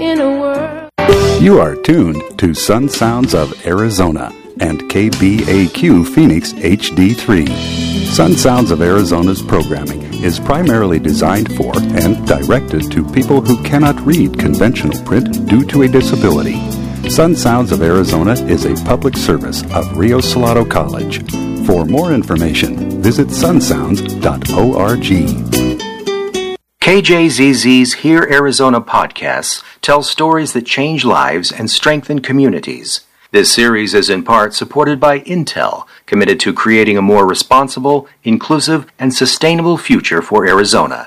in a world. You are tuned to Sun Sounds of Arizona and KBAQ Phoenix HD3. Sun Sounds of Arizona's programming is primarily designed for and directed to people who cannot read conventional print due to a disability. Sun Sounds of Arizona is a public service of Rio Salado College. For more information, visit sunsounds.org. KJZZ's Hear Arizona podcasts tell stories that change lives and strengthen communities. This series is in part supported by Intel, committed to creating a more responsible, inclusive, and sustainable future for Arizona.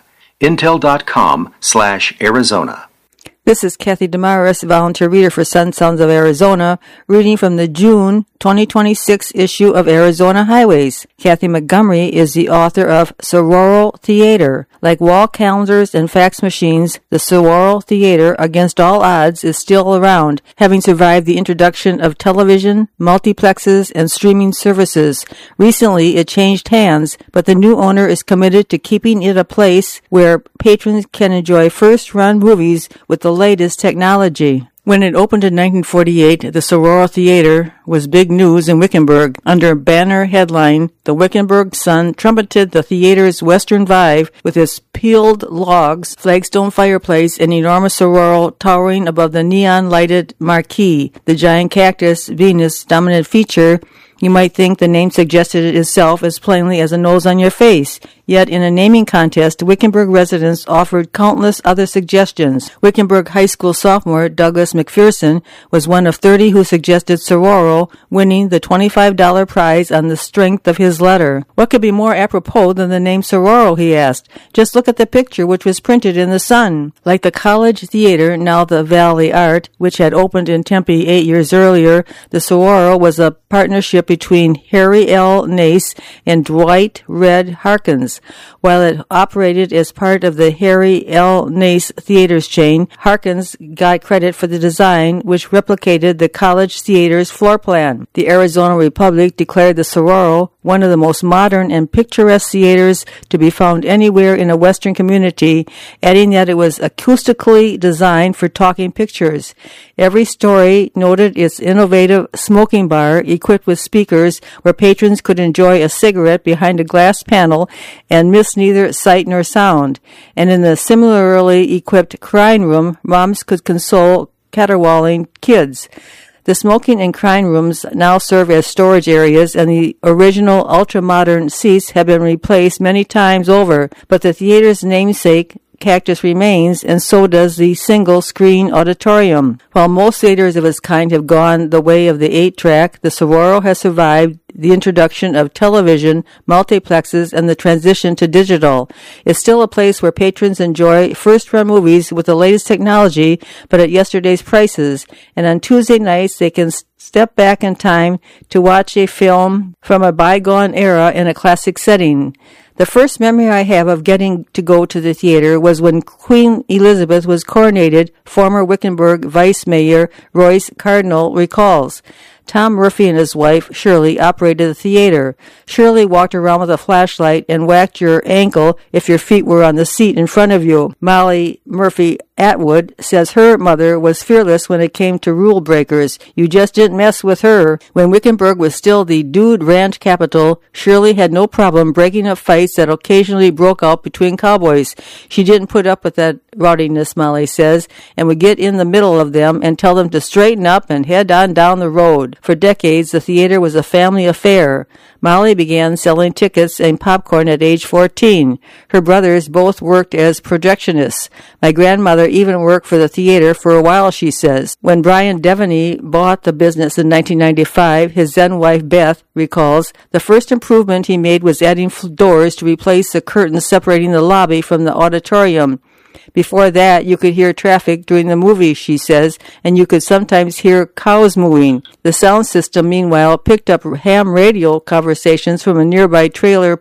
Intel.com/Arizona. This is Kathy Damaris, volunteer reader for Sun Sounds of Arizona, reading from the June 2026 issue of Arizona Highways. Kathy Montgomery is the author of Saguaro Theater. Like wall calendars and fax machines, the Saguaro Theater, against all odds, is still around, having survived the introduction of television, multiplexes, and streaming services. Recently, it changed hands, but the new owner is committed to keeping it a place where patrons can enjoy first-run movies with the latest technology. When it opened in 1948, the Saguaro Theater was big news in Wickenburg. Under a banner headline, the Wickenburg Sun trumpeted the theater's western vibe with its peeled logs, flagstone fireplace, and enormous saguaro towering above the neon-lighted marquee. The giant cactus, Venus' dominant feature. You might think the name suggested it itself as plainly as a nose on your face. Yet, in a naming contest, Wickenburg residents offered countless other suggestions. Wickenburg High School sophomore Douglas McPherson was one of 30 who suggested saguaro, winning the $25 prize on the strength of his letter. What could be more apropos than the name saguaro, he asked. Just look at the picture which was printed in the Sun. Like the College Theater, now the Valley Art, which had opened in Tempe 8 years earlier, the saguaro was a partnership between Harry L. Nace and Dwight Red Harkins. While it operated as part of the Harry L. Nace Theaters chain, Harkins got credit for the design, which replicated the College Theater's floor plan. The Arizona Republic declared the saguaro one of the most modern and picturesque theaters to be found anywhere in a Western community, adding that it was acoustically designed for talking pictures. Every story noted its innovative smoking bar equipped with speakers where patrons could enjoy a cigarette behind a glass panel and miss neither sight nor sound. And in the similarly equipped crying room, moms could console caterwauling kids. The smoking and crying rooms now serve as storage areas, and the original ultra-modern seats have been replaced many times over, but the theater's namesake cactus remains, and so does the single-screen auditorium. While most theaters of its kind have gone the way of the 8-track, the saguaro has survived the introduction of television, multiplexes, and the transition to digital. It's still a place where patrons enjoy first-run movies with the latest technology, but at yesterday's prices. And on Tuesday nights, they can step back in time to watch a film from a bygone era in a classic setting. The first memory I have of getting to go to the theater was when Queen Elizabeth was coronated, former Wickenburg Vice Mayor Royce Cardinal recalls. Tom Murphy and his wife, Shirley, operated the theater. Shirley walked around with a flashlight and whacked your ankle if your feet were on the seat in front of you. Molly Murphy Atwood says her mother was fearless when it came to rule breakers. You just didn't mess with her. When Wickenburg was still the dude ranch capital, Shirley had no problem breaking up fights that occasionally broke out between cowboys. She didn't put up with that rowdiness, Molly says, and would get in the middle of them and tell them to straighten up and head on down the road. For decades, the theater was a family affair. Molly began selling tickets and popcorn at age 14. Her brothers both worked as projectionists. My grandmother even worked for the theater for a while, she says. When Brian Devaney bought the business in 1995, his then wife Beth recalls, the first improvement he made was adding doors to replace the curtains separating the lobby from the auditorium. Before that, you could hear traffic during the movie, she says, and you could sometimes hear cows mooing. The sound system, meanwhile, picked up ham radio conversations from a nearby trailer park.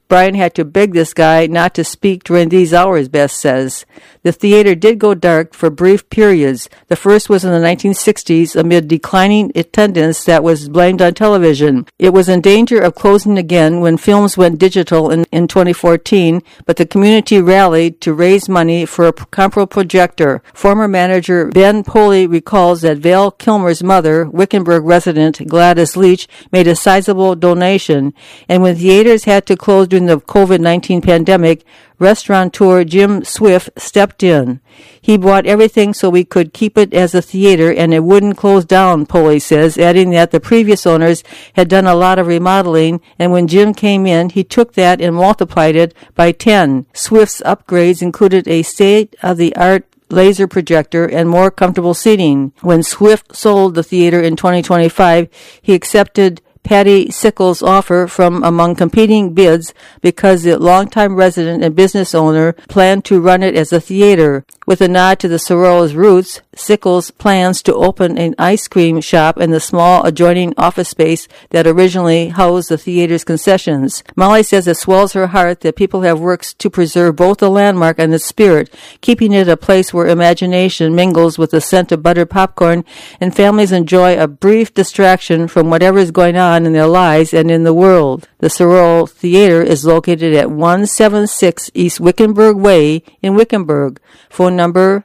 Brian had to beg this guy not to speak during these hours, Beth says. The theater did go dark for brief periods. The first was in the 1960s amid declining attendance that was blamed on television. It was in danger of closing again when films went digital in 2014, but the community rallied to raise money for a comparable projector. Former manager Ben Poley recalls that Val Kilmer's mother, Wickenburg resident Gladys Leach, made a sizable donation, and when theaters had to close during the COVID-19 pandemic, restaurateur Jim Swift stepped in. He bought everything so we could keep it as a theater and it wouldn't close down, Poley says, adding that the previous owners had done a lot of remodeling, and when Jim came in, he took that and multiplied it by 10. Swift's upgrades included a state-of-the-art laser projector and more comfortable seating. When Swift sold the theater in 2025, he accepted Patty Sickles' offer from among competing bids because the longtime resident and business owner planned to run it as a theater. With a nod to the Sororo's roots, Sickles plans to open an ice cream shop in the small adjoining office space that originally housed the theater's concessions. Molly says it swells her heart that people have worked to preserve both the landmark and its spirit, keeping it a place where imagination mingles with the scent of buttered popcorn and families enjoy a brief distraction from whatever is going on in their lives and in the world. The Sororo Theater is located at 176 East Wickenburg Way in Wickenburg. Phone number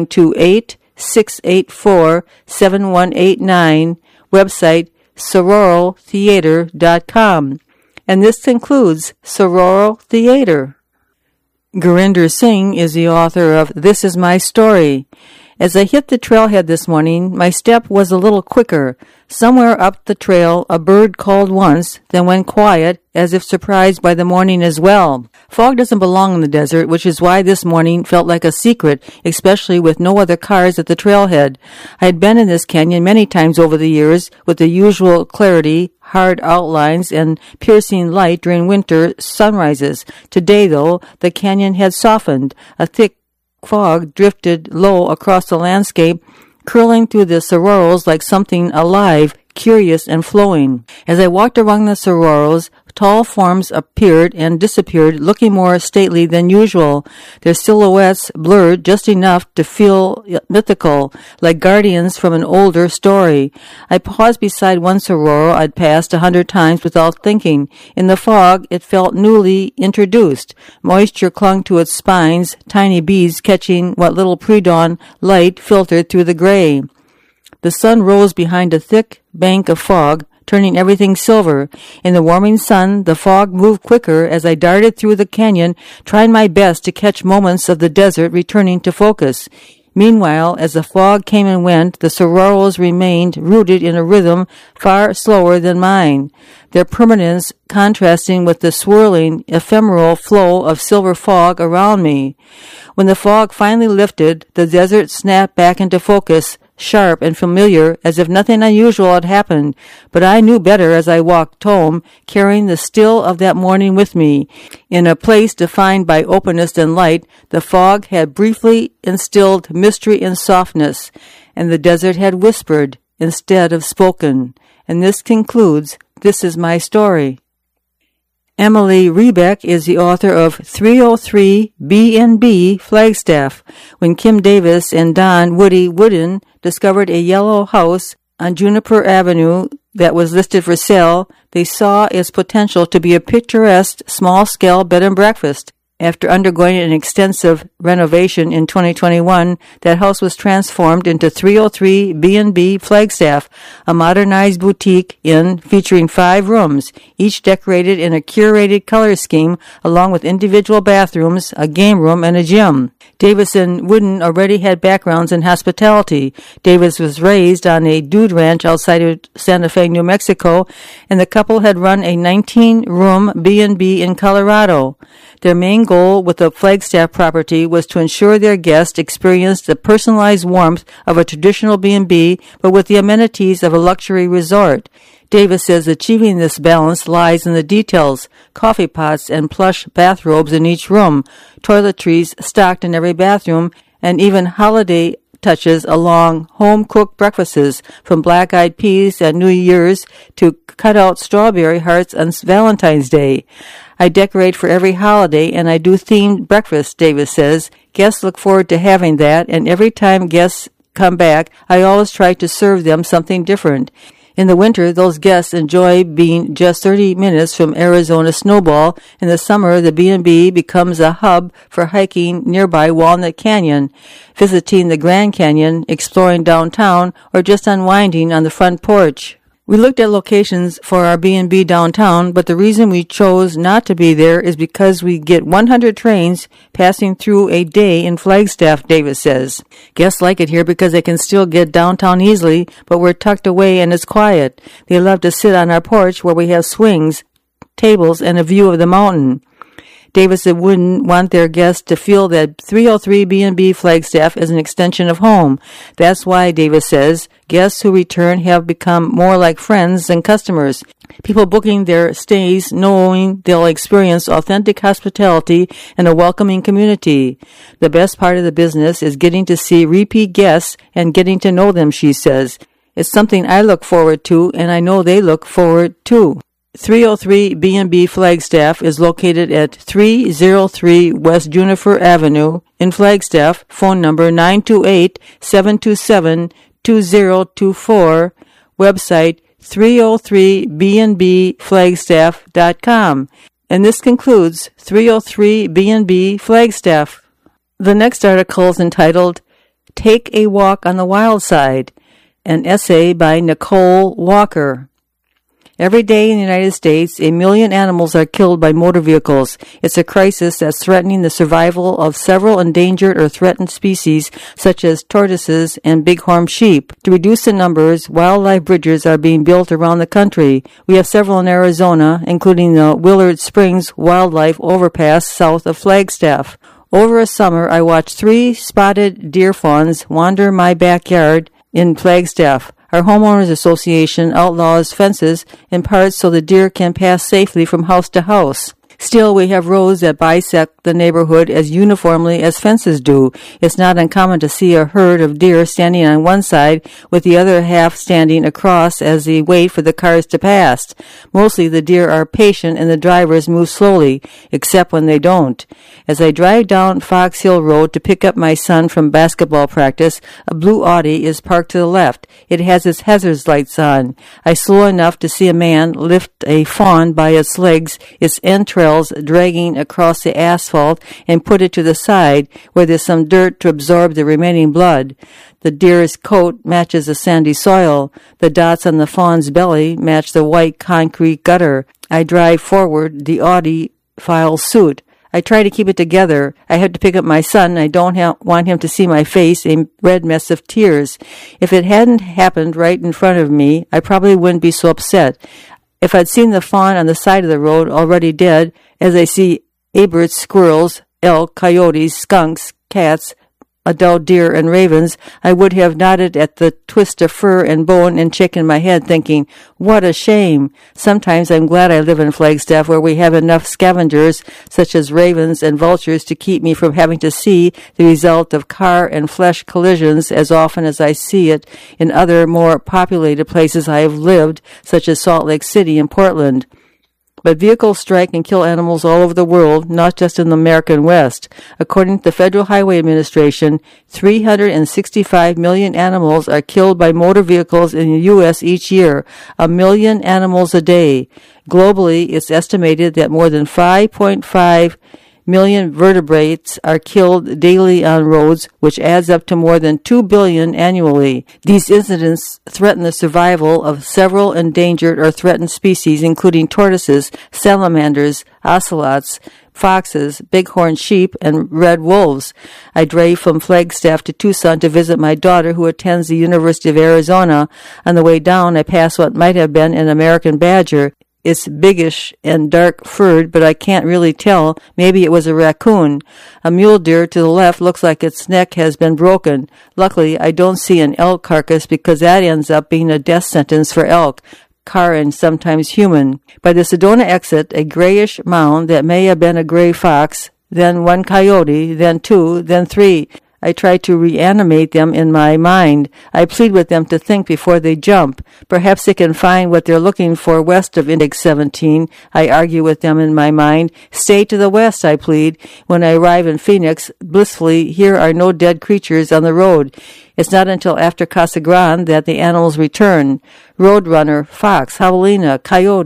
928-684-7189. Website sororotheater.com. And this concludes Sororo Theater. Gurinder Singh is the author of This Is My Story. As I hit the trailhead this morning, my step was a little quicker. Somewhere up the trail, a bird called once, then went quiet, as if surprised by the morning as well. Fog doesn't belong in the desert, which is why this morning felt like a secret, especially with no other cars at the trailhead. I had been in this canyon many times over the years, with the usual clarity, hard outlines, and piercing light during winter sunrises. Today, though, the canyon had softened. A thick fog drifted low across the landscape, curling through the Sororos like something alive, curious and flowing. As I walked around the Sororos, tall forms appeared and disappeared, looking more stately than usual, their silhouettes blurred just enough to feel mythical, like guardians from an older story. I paused beside one Sororo I'd passed 100 times without thinking. In the fog, it felt newly introduced. Moisture clung to its spines, tiny beads catching what little pre-dawn light filtered through the gray. The sun rose behind a thick bank of fog, turning everything silver. In the warming sun, the fog moved quicker as I darted through the canyon, trying my best to catch moments of the desert returning to focus. Meanwhile, as the fog came and went, the Sororos remained rooted in a rhythm far slower than mine, their permanence contrasting with the swirling, ephemeral flow of silver fog around me. When the fog finally lifted, the desert snapped back into focus, sharp and familiar, as if nothing unusual had happened, but I knew better as I walked home, carrying the still of that morning with me. In a place defined by openness and light, the fog had briefly instilled mystery and softness, and the desert had whispered instead of spoken. And this concludes This Is My Story. Emily Rebeck is the author of 303 B&B Flagstaff. When Kim Davis and Don Woody Wooden discovered a yellow house on Juniper Avenue that was listed for sale, they saw its potential to be a picturesque small-scale bed and breakfast. After undergoing an extensive renovation in 2021, that house was transformed into 303 B&B Flagstaff, a modernized boutique inn featuring 5 rooms, each decorated in a curated color scheme, along with individual bathrooms, a game room, and a gym. Davis and Wooden already had backgrounds in hospitality. Davis was raised on a dude ranch outside of Santa Fe, New Mexico, and the couple had run a 19-room B&B in Colorado. Their main goal with the Flagstaff property was to ensure their guests experienced the personalized warmth of a traditional B&B, but with the amenities of a luxury resort. Davis says achieving this balance lies in the details: coffee pots and plush bathrobes in each room, toiletries stocked in every bathroom, and even holiday touches along home-cooked breakfasts, from black-eyed peas at New Year's to cut-out strawberry hearts on Valentine's Day. I decorate for every holiday, and I do themed breakfast, Davis says. Guests look forward to having that, and every time guests come back, I always try to serve them something different. In the winter, those guests enjoy being just 30 minutes from Arizona Snowball. In the summer, the B&B becomes a hub for hiking nearby Walnut Canyon, visiting the Grand Canyon, exploring downtown, or just unwinding on the front porch. We looked at locations for our B&B downtown, but the reason we chose not to be there is because we get 100 trains passing through a day in Flagstaff, Davis says. Guests like it here because they can still get downtown easily, but we're tucked away and it's quiet. They love to sit on our porch where we have swings, tables, and a view of the mountain. Davis wouldn't want their guests to feel that 303 B&B Flagstaff is an extension of home. That's why, Davis says, guests who return have become more like friends than customers. People booking their stays knowing they'll experience authentic hospitality and a welcoming community. The best part of the business is getting to see repeat guests and getting to know them, she says. It's something I look forward to, and I know they look forward to. 303 B&B Flagstaff is located at 303 West Juniper Avenue in Flagstaff. Phone number 928-727-2024. Website 303bnbflagstaff.com. And this concludes 303 B&B Flagstaff. The next article is entitled Take a Walk on the Wild Side, an essay by Nicole Walker. Every day in the United States, 1 million animals are killed by motor vehicles. It's a crisis that's threatening the survival of several endangered or threatened species, such as tortoises and bighorn sheep. To reduce the numbers, wildlife bridges are being built around the country. We have several in Arizona, including the Willard Springs Wildlife Overpass south of Flagstaff. Over a summer, I watched 3 spotted deer fawns wander my backyard in Flagstaff. Our homeowners association outlaws fences in part so the deer can pass safely from house to house. Still, we have roads that bisect the neighborhood as uniformly as fences do. It's not uncommon to see a herd of deer standing on one side with the other half standing across as they wait for the cars to pass. Mostly the deer are patient and the drivers move slowly, except when they don't. As I drive down Fox Hill Road to pick up my son from basketball practice, a blue Audi is parked to the left. It has its hazard lights on. I slow enough to see a man lift a fawn by its legs, its entrails dragging across the asphalt, and put it to the side where there's some dirt to absorb the remaining blood. The deer's coat matches the sandy soil. The dots on the fawn's belly match the white concrete gutter. I drive forward. The Audi files suit. I try to keep it together. I have to pick up my son. I don't want him to see my face, a red mess of tears. If it hadn't happened right in front of me, I probably wouldn't be so upset. If I'd seen the fawn on the side of the road already dead, as I see aberts, squirrels, elk, coyotes, skunks, cats, adult deer, and ravens, I would have nodded at the twist of fur and bone and shaken my head, thinking, what a shame. Sometimes I'm glad I live in Flagstaff, where we have enough scavengers, such as ravens and vultures, to keep me from having to see the result of car and flesh collisions as often as I see it in other more populated places I have lived, such as Salt Lake City and Portland. But vehicles strike and kill animals all over the world, not just in the American West. According to the Federal Highway Administration, 365 million animals are killed by motor vehicles in the U.S. each year, 1 million animals a day. Globally, it's estimated that more than 5.5 million vertebrates are killed daily on roads, which adds up to more than 2 billion annually. These incidents threaten the survival of several endangered or threatened species, including tortoises, salamanders, ocelots, foxes, bighorn sheep, and red wolves. I drove from Flagstaff to Tucson to visit my daughter, who attends the University of Arizona. On the way down, I passed what might have been an American badger. It's biggish and dark-furred, but I can't really tell. Maybe it was a raccoon. A mule deer to the left looks like its neck has been broken. Luckily, I don't see an elk carcass because that ends up being a death sentence for elk, car, and sometimes human. By the Sedona exit, a grayish mound that may have been a gray fox, then 1 coyote, then 2, then 3. I try to reanimate them in my mind. I plead with them to think before they jump. Perhaps they can find what they're looking for west of Index 17. I argue with them in my mind. Stay to the west, I plead. When I arrive in Phoenix, blissfully, here are no dead creatures on the road. It's not until after Casa Grande that the animals return. Roadrunner, fox, javelina,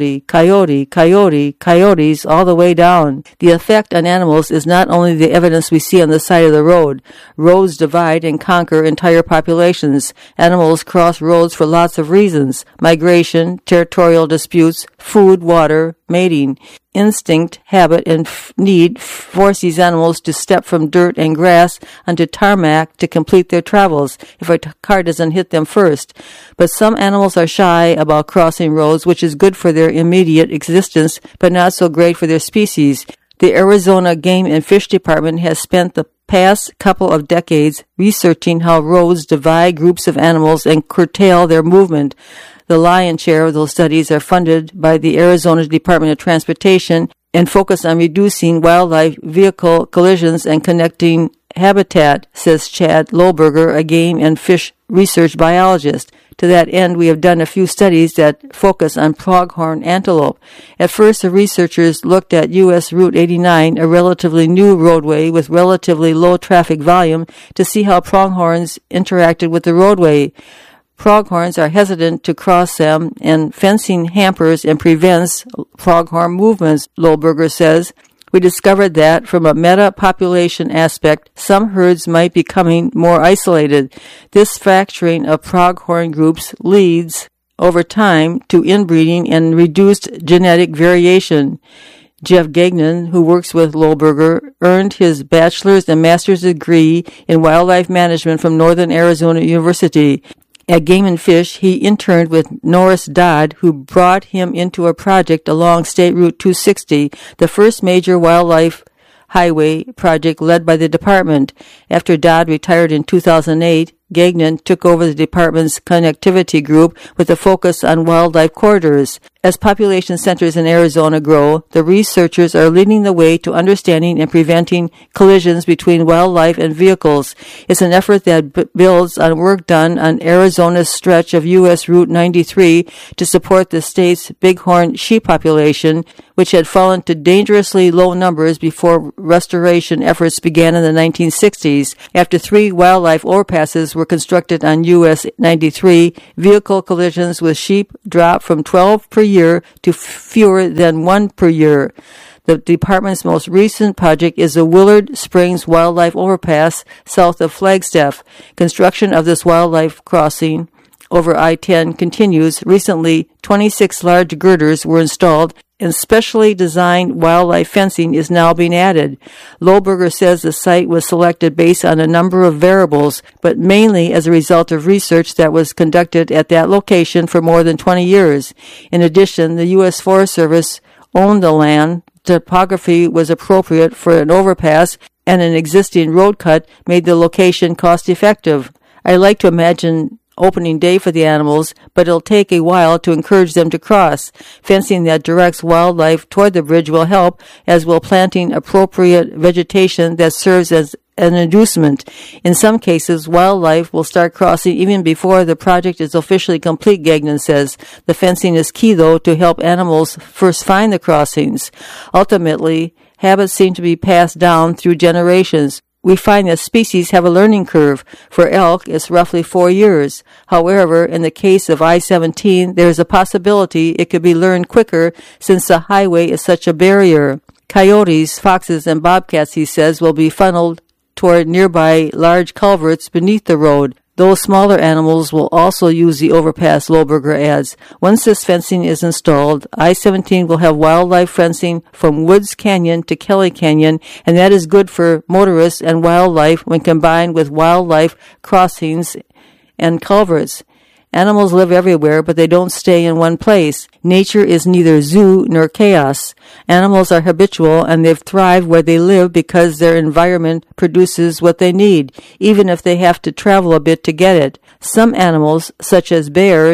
coyotes, all the way down. The effect on animals is not only the evidence we see on the side of the road. Roads divide and conquer entire populations. Animals cross roads for lots of reasons. Migration, territorial disputes, food, water, mating. Instinct, habit, and need force these animals to step from dirt and grass onto tarmac to complete their travels if a car doesn't hit them first. But some animals are shy about crossing roads, which is good for their immediate existence, but not so great for their species. The Arizona Game and Fish Department has spent the past couple of decades researching how roads divide groups of animals and curtail their movement. The lion's share of those studies are funded by the Arizona Department of Transportation and focus on reducing wildlife vehicle collisions and connecting habitat, says Chad Lohberger, a game and fish research biologist. To that end, we have done a few studies that focus on pronghorn antelope. At first, the researchers looked at U.S. Route 89, a relatively new roadway with relatively low traffic volume, to see how pronghorns interacted with the roadway. Pronghorns are hesitant to cross them, and fencing hampers and prevents pronghorn movements, Lohberger says. We discovered that, from a meta-population aspect, some herds might be becoming more isolated. This fracturing of pronghorn groups leads, over time, to inbreeding and reduced genetic variation. Jeff Gagnon, who works with Lohberger, earned his bachelor's and master's degree in wildlife management from Northern Arizona University. At Game and Fish, he interned with Norris Dodd, who brought him into a project along State Route 260, the first major wildlife highway project led by the department. After Dodd retired in 2008, Gagnon took over the department's connectivity group with a focus on wildlife corridors. As population centers in Arizona grow, the researchers are leading the way to understanding and preventing collisions between wildlife and vehicles. It's an effort that builds on work done on Arizona's stretch of U.S. Route 93 to support the state's bighorn sheep population, which had fallen to dangerously low numbers before restoration efforts began in the 1960s. After 3 wildlife overpasses were constructed on U.S. 93, vehicle collisions with sheep dropped from 12 per year to fewer than 1 per year. The department's most recent project is the Willard Springs Wildlife Overpass south of Flagstaff. Construction of this wildlife crossing over I-10 continues. Recently, 26 large girders were installed, and specially designed wildlife fencing is now being added. Lohberger says the site was selected based on a number of variables, but mainly as a result of research that was conducted at that location for more than 20 years. In addition, the U.S. Forest Service owned the land. Topography was appropriate for an overpass, and an existing road cut made the location cost-effective. I like to imagine opening day for the animals, but it'll take a while to encourage them to cross. Fencing that directs wildlife toward the bridge will help, as will planting appropriate vegetation that serves as an inducement. In some cases, wildlife will start crossing even before the project is officially complete, Gagnon says. The fencing is key, though, to help animals first find the crossings. Ultimately, habits seem to be passed down through generations. We find that species have a learning curve. For elk, it's roughly 4 years. However, in the case of I-17, there is a possibility it could be learned quicker since the highway is such a barrier. Coyotes, foxes, and bobcats, he says, will be funneled toward nearby large culverts beneath the road. Those smaller animals will also use the overpass, Lohberger adds. Once this fencing is installed, I-17 will have wildlife fencing from Woods Canyon to Kelly Canyon, and that is good for motorists and wildlife when combined with wildlife crossings and culverts. Animals live everywhere, but they don't stay in one place. Nature is neither zoo nor chaos. Animals are habitual, and they thrive where they live because their environment produces what they need, even if they have to travel a bit to get it. Some animals, such as bears,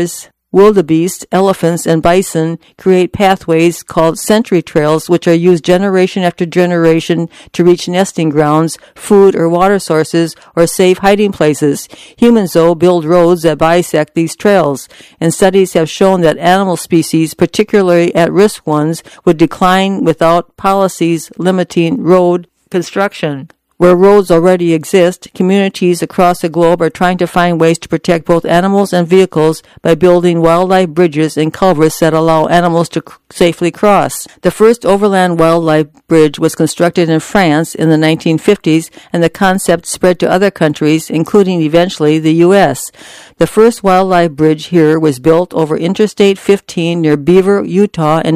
wildebeest, elephants, and bison create pathways called sentry trails, which are used generation after generation to reach nesting grounds, food or water sources, or safe hiding places. Humans, though, build roads that bisect these trails, and studies have shown that animal species, particularly at-risk ones, would decline without policies limiting road construction. Where roads already exist, communities across the globe are trying to find ways to protect both animals and vehicles by building wildlife bridges and culverts that allow animals to safely cross. The first overland wildlife bridge was constructed in France in the 1950s, and the concept spread to other countries, including eventually the U.S. The first wildlife bridge here was built over Interstate 15 near Beaver, Utah in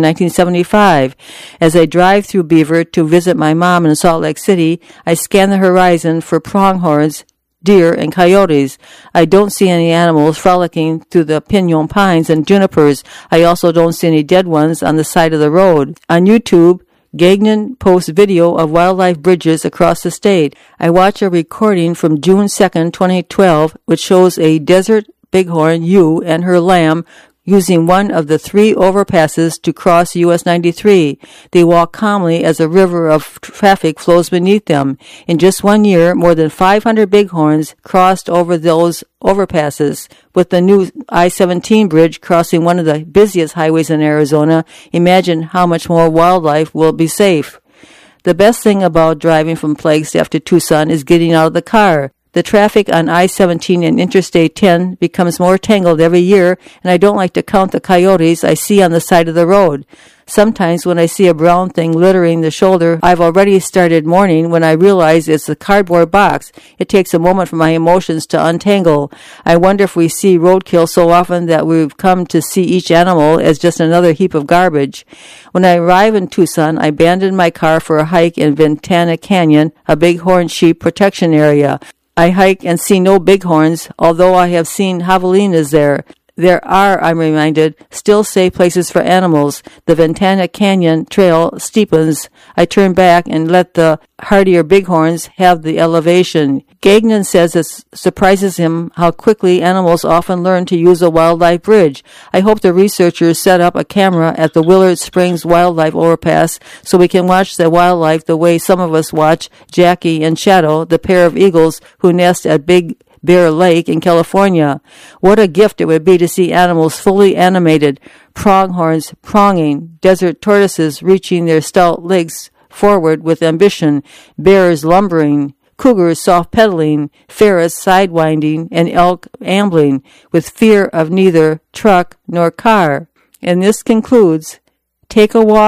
1975. As I drive through Beaver to visit my mom in Salt Lake City, I scan the horizon for pronghorns, deer, and coyotes. I don't see any animals frolicking through the pinon pines and junipers. I also don't see any dead ones on the side of the road. On YouTube, Gagnon posts video of wildlife bridges across the state. I watch a recording from June 2nd, 2012, which shows a desert bighorn ewe and her lamb using one of the 3 overpasses to cross US 93. They walk calmly as a river of traffic flows beneath them. In just 1 year, more than 500 bighorns crossed over those overpasses. With the new I-17 bridge crossing one of the busiest highways in Arizona, imagine how much more wildlife will be safe. The best thing about driving from Flagstaff to Tucson is getting out of the car. The traffic on I-17 and Interstate 10 becomes more tangled every year, and I don't like to count the coyotes I see on the side of the road. Sometimes when I see a brown thing littering the shoulder, I've already started mourning when I realize it's a cardboard box. It takes a moment for my emotions to untangle. I wonder if we see roadkill so often that we've come to see each animal as just another heap of garbage. When I arrive in Tucson, I abandon my car for a hike in Ventana Canyon, a bighorn sheep protection area. I hike and see no bighorns, although I have seen javelinas there. There are, I'm reminded, still safe places for animals. The Ventana Canyon Trail steepens. I turn back and let the hardier bighorns have the elevation. Gagnon says it surprises him how quickly animals often learn to use a wildlife bridge. I hope the researchers set up a camera at the Willard Springs Wildlife Overpass so we can watch the wildlife the way some of us watch Jackie and Shadow, the pair of eagles who nest at Big Bear Lake in California. What a gift it would be to see animals fully animated, pronghorns pronging, desert tortoises reaching their stout legs forward with ambition, bears lumbering, cougars soft-pedaling, ferrets sidewinding, and elk ambling, with fear of neither truck nor car. And this concludes, take a walk